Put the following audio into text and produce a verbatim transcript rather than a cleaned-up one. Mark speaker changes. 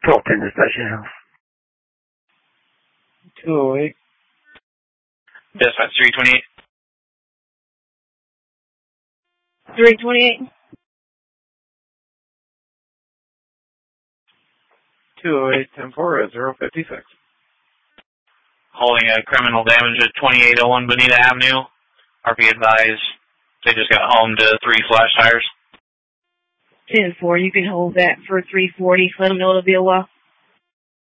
Speaker 1: twelve ten to Station House.
Speaker 2: two oh eight.
Speaker 3: Dispatch three twenty-eight.
Speaker 4: three twenty-eight.
Speaker 2: two oh eight, ten four at zero fifty-six.
Speaker 3: Holding a criminal damage at twenty-eight oh one Bonita Avenue. R P advised they just got home to three flash tires.
Speaker 4: ten four, you can hold that for three forty. Let them know it'll be a while.